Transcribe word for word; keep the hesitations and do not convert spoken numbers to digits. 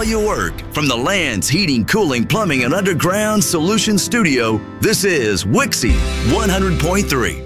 all your work. From the Land's Heating, Cooling, Plumbing, and Underground Solutions Studio, this is Wixie one hundred point three.